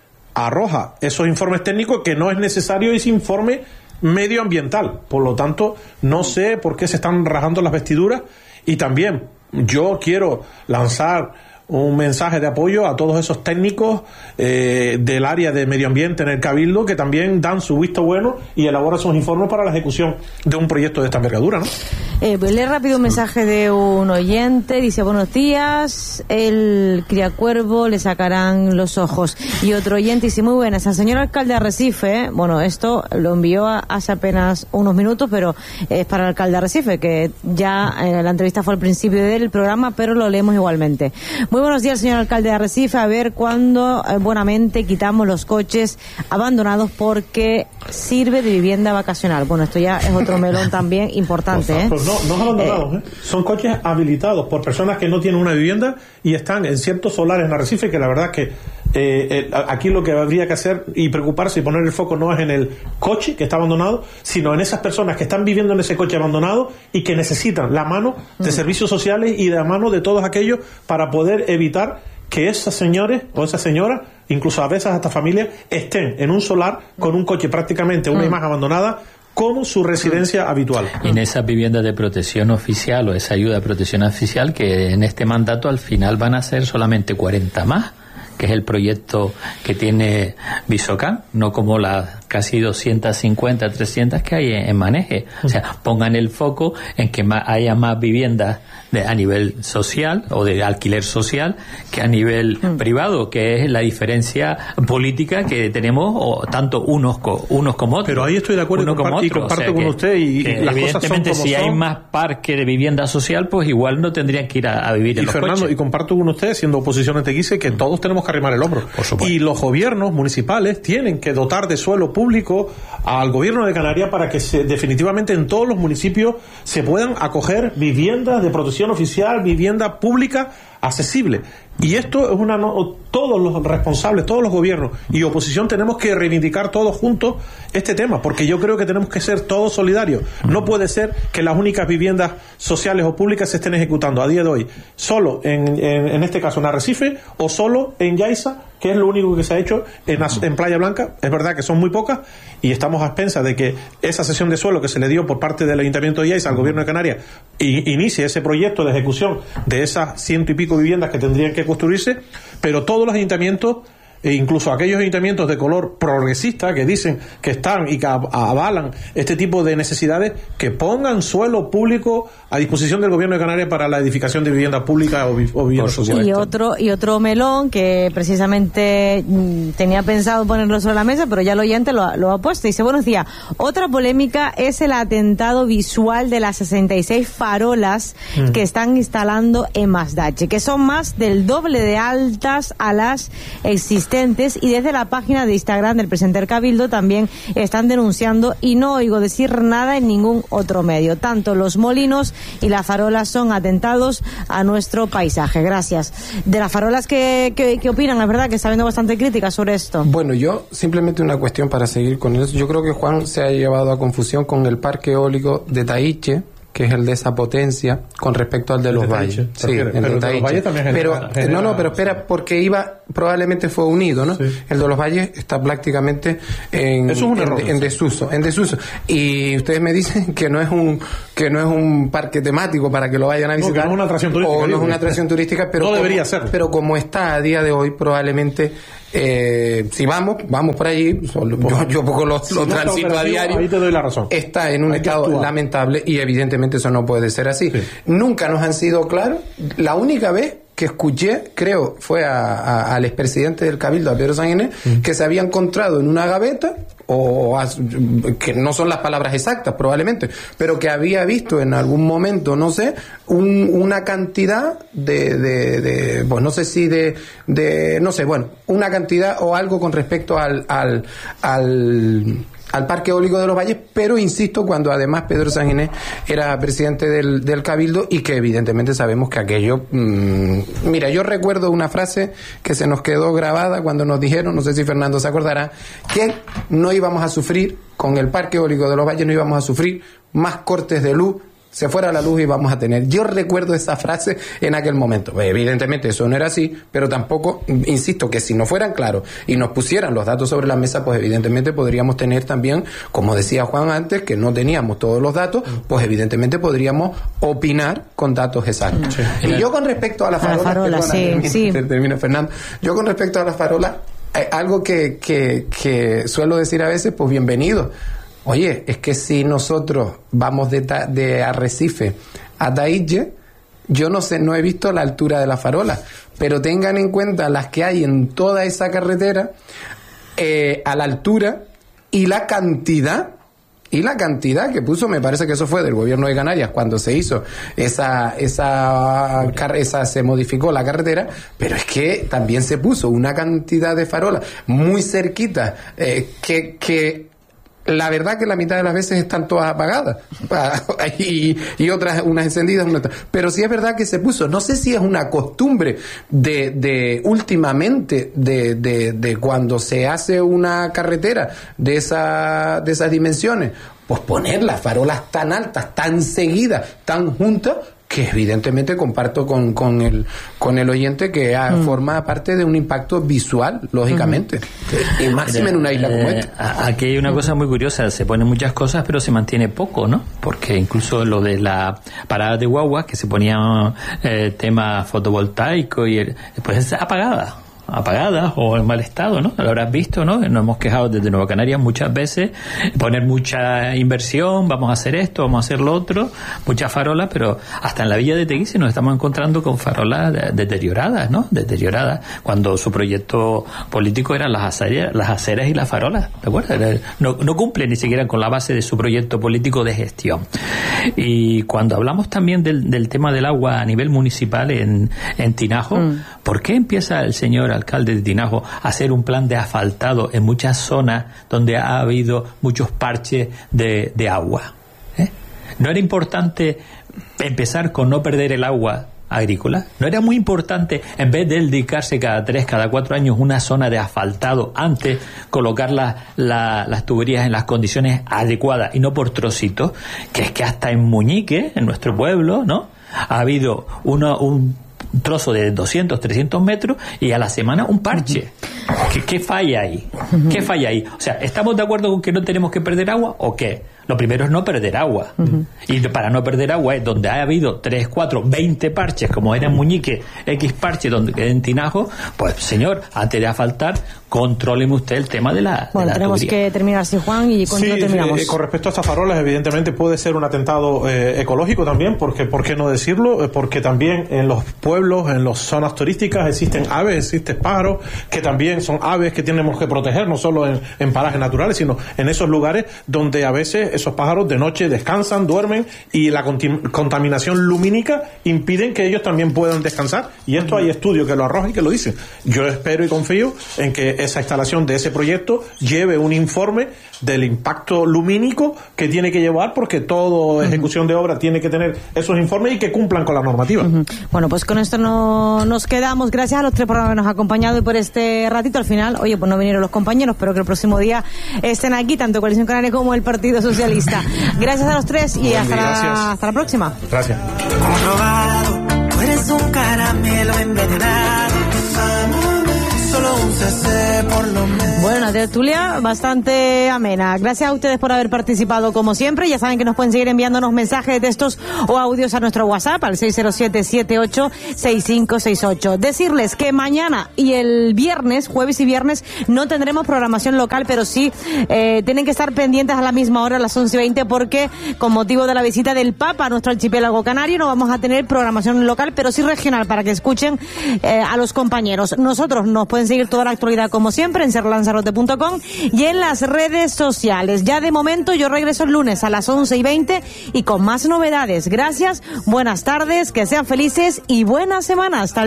arroja esos informes técnicos que no es necesario ese informe medioambiental. Por lo tanto, no sé por qué se están rajando las vestiduras. Y también yo quiero lanzar un mensaje de apoyo a todos esos técnicos eh, del área de medio ambiente en el Cabildo que también dan su visto bueno y elaboran sus informes para la ejecución de un proyecto de esta envergadura, ¿no? Eh, voy a leer rápido un mensaje de un oyente. Dice, buenos días, el criacuervo le sacarán los ojos. Y otro oyente dice, muy buenas, al señor alcalde de Arrecife, bueno, esto lo envió hace apenas unos minutos, pero es para el alcalde de Arrecife, que ya eh, la entrevista fue al principio del programa, pero lo leemos igualmente. Muy buenos días, señor alcalde de Arrecife. A ver cuándo eh, buenamente quitamos los coches abandonados porque sirve de vivienda vacacional. Bueno, esto ya es otro melón también importante, ¿eh? Pues no, no abandonados, eh. ¿eh? Son coches habilitados por personas que no tienen una vivienda y están en ciertos solares en Arrecife, que la verdad que eh, eh, aquí lo que habría que hacer y preocuparse y poner el foco no es en el coche que está abandonado, sino en esas personas que están viviendo en ese coche abandonado y que necesitan la mano de servicios sociales y de la mano de todos aquellos para poder evitar que esos señores o esas señoras, incluso a veces hasta familias, estén en un solar con un coche prácticamente una imagen abandonada como su residencia habitual. En esa vivienda de protección oficial o esa ayuda de protección oficial, que en este mandato al final van a ser solamente cuarenta más, que es el proyecto que tiene Visocam, no como las casi doscientas cincuenta, trescientas que hay en, en Maneje. O sea, pongan el foco en que más, haya más viviendas de, a nivel social o de alquiler social que a nivel mm. privado, que es la diferencia política que tenemos o tanto unos co, unos como otros. Pero ahí estoy de acuerdo uno y comparto, como y comparto o sea, con que, usted y, que y las cosas son como si hay son. más parque de vivienda social, pues igual no tendrían que ir a, a vivir y en los Fernando, coches. Y comparto con usted, siendo oposición te quise, que mm. todos tenemos que arrimar el hombro. Y los gobiernos municipales tienen que dotar de suelo público al gobierno de Canarias para que se, definitivamente en todos los municipios se puedan acoger viviendas de protección oficial, vivienda pública accesible. Y esto es una no, todos los responsables, todos los gobiernos y oposición tenemos que reivindicar todos juntos este tema, porque yo creo que tenemos que ser todos solidarios. No puede ser que las únicas viviendas sociales o públicas se estén ejecutando a día de hoy solo en, en, en este caso en Arrecife o solo en Yaiza, que es lo único que se ha hecho en, en Playa Blanca. Es verdad que son muy pocas y estamos a expensas de que esa cesión de suelo que se le dio por parte del Ayuntamiento de Yaiza al Gobierno de Canarias y, inicie ese proyecto de ejecución de esas ciento y pico viviendas que tendrían que construirse, pero todos los ayuntamientos e incluso aquellos ayuntamientos de color progresista que dicen que están y que avalan este tipo de necesidades, que pongan suelo público a disposición del Gobierno de Canarias para la edificación de vivienda pública o, vi, o vivienda social. Y otro, y otro melón que precisamente mmm, tenía pensado ponerlo sobre la mesa, pero ya el oyente lo, lo ha puesto. Dice, buenos días, otra polémica es el atentado visual de las sesenta y seis farolas mm. que están instalando en Masdache, que son más del doble de altas a las existentes, y desde la página de Instagram del presidente del Cabildo también están denunciando, y no oigo decir nada en ningún otro medio. Tanto los molinos y las farolas son atentados a nuestro paisaje. Gracias. De las farolas, ¿qué, qué, qué opinan? Es verdad que está habiendo bastante crítica sobre esto. Bueno, yo simplemente una cuestión para seguir con eso. Yo creo que Juan se ha llevado a confusión con el parque eólico de Taiche, que es el de esa potencia, con respecto al de los valles. Sí, el de Taiche. Pero, no, no, pero espera, porque iba, probablemente fue unido, ¿no? Sí. El de los valles está prácticamente en, Eso es un error, en, en desuso, en desuso. Y ustedes me dicen que no es un, que no es un parque temático para que lo vayan a visitar. No, no es una atracción turística. O no es una atracción turística, pero no como, debería ser. Pero como está a día de hoy, probablemente Eh, si vamos, vamos por allí. Solo, yo, yo poco lo, si lo no transito a diario. Ahí te doy la razón. Está en un Hay estado lamentable y evidentemente eso no puede ser así. Sí. Nunca nos han sido claros. La única vez que escuché, creo, fue a, a, al expresidente del Cabildo, a Pedro Sanguiné, mm. que se había encontrado en una gaveta, o a, que no son las palabras exactas probablemente, pero que había visto en algún momento, no sé, un, una cantidad de, de, de, pues no sé si de, de, no sé, bueno, una cantidad o algo con respecto al, al, al al Parque Eólico de los Valles, pero insisto, cuando además Pedro Sanguiné era presidente del, del Cabildo, y que evidentemente sabemos que aquello... Mmm, mira, yo recuerdo una frase que se nos quedó grabada cuando nos dijeron, no sé si Fernando se acordará, que no íbamos a sufrir, con el Parque Eólico de los Valles no íbamos a sufrir más cortes de luz. Se fuera la luz y vamos a tener. Yo recuerdo esa frase en aquel momento. Evidentemente eso no era así, pero tampoco, insisto, que si no fueran claros y nos pusieran los datos sobre la mesa, pues evidentemente podríamos tener también, como decía Juan antes, que no teníamos todos los datos, pues evidentemente podríamos opinar con datos exactos. Sí. Y yo con respecto a la farola, a la farola perdona, sí, termino, sí. termino, Fernando, yo con respecto a la farola, eh, algo que, que, que suelo decir a veces, pues bienvenido. Oye, es que si nosotros vamos de, ta, de Arrecife a Taiche, yo no sé, no he visto la altura de la farola, pero tengan en cuenta las que hay en toda esa carretera, eh, a la altura y la cantidad, y la cantidad que puso, me parece que eso fue del Gobierno de Canarias cuando se hizo esa, esa, esa se modificó la carretera, pero es que también se puso una cantidad de farolas muy cerquita, eh, que, que la verdad que la mitad de las veces están todas apagadas y, y otras unas encendidas, unas... pero sí es verdad que se puso. No sé si es una costumbre de, de últimamente de, de, de cuando se hace una carretera de esa de esas dimensiones, pues poner las farolas tan altas, tan seguidas, tan juntas, que evidentemente comparto con, con el con el oyente que ah, mm. forma parte de un impacto visual, lógicamente, mm. y máximo en una isla como eh, esta. Aquí hay una cosa muy curiosa, se ponen muchas cosas pero se mantiene poco, ¿no? Porque incluso lo de la parada de guagua, que se ponía eh, tema fotovoltaico y el, después es apagada apagadas o en mal estado, ¿no? Lo habrás visto, ¿no? Nos hemos quejado desde Nueva Canarias muchas veces, poner mucha inversión, vamos a hacer esto, vamos a hacer lo otro, muchas farolas, pero hasta en la villa de Teguise nos estamos encontrando con farolas deterioradas, ¿no? Deterioradas, cuando su proyecto político eran las aceras, las aceras y las farolas, ¿te acuerdas? No, no cumple ni siquiera con la base de su proyecto político de gestión. Y cuando hablamos también del, del tema del agua a nivel municipal en, en Tinajo, mm. ¿por qué empieza el señor alcalde de Tinajo a hacer un plan de asfaltado en muchas zonas donde ha habido muchos parches de, de agua? ¿Eh? ¿No era importante empezar con no perder el agua agrícola? ¿No era muy importante, en vez de dedicarse cada tres, cada cuatro años una zona de asfaltado, antes colocar la, la, las tuberías en las condiciones adecuadas y no por trocitos? Que es que hasta en Muñique, en nuestro pueblo, ¿no?, ha habido uno, un trozo de doscientos, trescientos metros y a la semana un parche. ¿Qué, qué falla ahí? ¿Qué falla ahí? O sea, ¿estamos de acuerdo con que no tenemos que perder agua o qué? Lo primero es no perder agua. Uh-huh. Y para no perder agua es donde ha habido tres, cuatro, veinte parches, como era en Muñique, X parche, donde en Tinajo, pues señor, antes de asfaltar, contróleme usted el tema de la Bueno, de la tenemos tubería. que terminar, sí, Juan, y con sí, eso terminamos. Eh, con respecto a estas farolas, evidentemente puede ser un atentado eh, ecológico también, porque ¿por qué no decirlo? Eh, porque también en los pueblos, en las zonas turísticas, existen aves, existen pájaros, que también son aves que tenemos que proteger, no solo en, en parajes naturales, sino en esos lugares donde a veces esos pájaros de noche descansan, duermen, y la conti- contaminación lumínica impiden que ellos también puedan descansar, y esto hay estudios que lo arrojan y que lo dicen. Yo espero y confío en que esa instalación de ese proyecto lleve un informe del impacto lumínico que tiene que llevar, porque toda ejecución de obra tiene que tener esos informes y que cumplan con la normativa. Uh-huh. Bueno, pues con esto no, nos quedamos. Gracias a los tres por habernos acompañado y por este ratito. Al final, oye, pues no vinieron los compañeros, pero que el próximo día estén aquí, tanto Coalición Canaria como el Partido Socialista. Gracias a los tres y hasta la, hasta la próxima. Gracias. Comprobado, tú eres un caramelo envenenado. Solo un C C por lo menos. Bueno, una tertulia bastante amena. Gracias a ustedes por haber participado como siempre. Ya saben que nos pueden seguir enviándonos mensajes de textos o audios a nuestro WhatsApp al seis cero siete, siete ocho seis cinco seis ocho. Decirles que mañana y el viernes, jueves y viernes, no tendremos programación local, pero sí eh, tienen que estar pendientes a la misma hora, a las once y veinte, porque con motivo de la visita del Papa a nuestro archipiélago canario no vamos a tener programación local, pero sí regional, para que escuchen eh, a los compañeros. Nosotros nos pueden seguir toda la actualidad como siempre en ser lanzarote punto com y en las redes sociales. Ya de momento yo regreso el lunes a las once y veinte y con más novedades. Gracias, buenas tardes, que sean felices y buena semana. Hasta el